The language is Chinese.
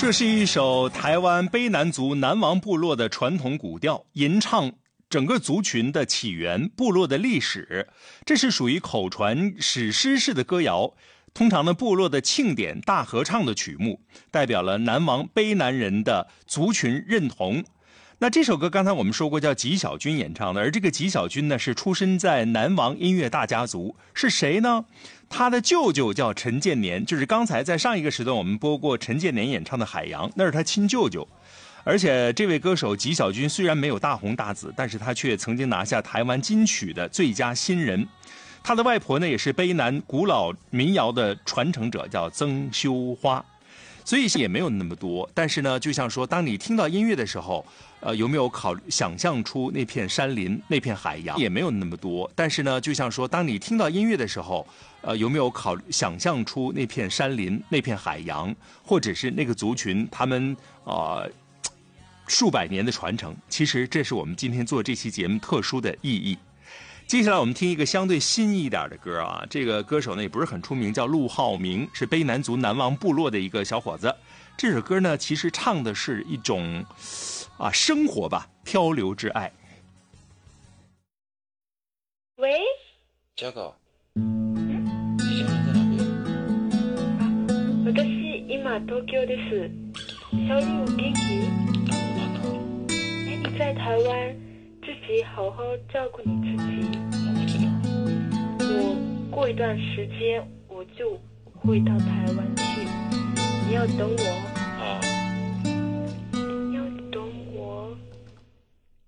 这是一首台湾卑南族南王部落的传统古调，吟唱整个族群的起源、部落的历史。这是属于口传史诗式的歌谣，通常呢部落的庆典大合唱的曲目，代表了南王卑南人的族群认同。那这首歌刚才我们说过叫吉小军演唱的，而这个吉小军呢是出身在南王音乐大家族，是谁呢？他的舅舅叫陈建年，就是刚才在上一个时段我们播过陈建年演唱的《海洋》，那是他亲舅舅。而且这位歌手吉小军虽然没有大红大紫，但是他却曾经拿下台湾金曲的最佳新人。他的外婆呢也是卑南古老民谣的传承者，叫曾修花。所以也没有那么多，但是呢就像说当你听到音乐的时候，有没有想象出那片山林那片海洋？也没有那么多，但是呢就像说当你听到音乐的时候，有没有想象出那片山林那片海洋，或者是那个族群他们数百年的传承？其实这是我们今天做这期节目特殊的意义。接下来我们听一个相对新一点的歌啊，这个歌手呢也不是很出名，叫陆浩明，是卑南族南王部落的一个小伙子。这首歌呢其实唱的是一种生活吧，漂流之爱。 喂， ジャガー。 私今東京です。小鹿元気？你在台湾自己好好照顾你自己。 我知道。 我过一段时间我就会到台湾去，你要等我。